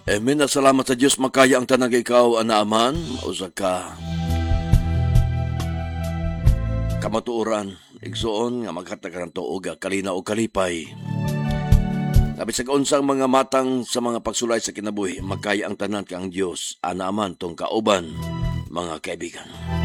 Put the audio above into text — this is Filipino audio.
Amen at salamat sa Diyos makaya ang tanang ikaw anaaman o sa kamatuoran igsoon nga magkatagaran tuog kalina o kalipay. Labi sa kaunsang mga matang sa mga pagsulay sa kinabuhi, magkaya ang tanan kang Diyos anaaman tong kauban mga kaibigan.